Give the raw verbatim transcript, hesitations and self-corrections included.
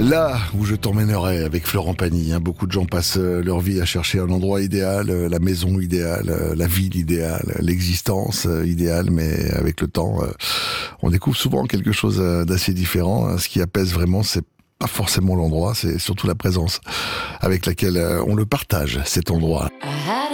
Là où je t'emmènerai avec Florent Pagny, hein, beaucoup de gens passent euh, leur vie à chercher un endroit idéal, euh, la maison idéale, euh, la ville idéale, l'existence euh, idéale, mais avec le temps, euh, on découvre souvent quelque chose euh, d'assez différent. Hein. Ce qui apaise vraiment, c'est pas forcément l'endroit, c'est surtout la présence avec laquelle euh, on le partage, cet endroit.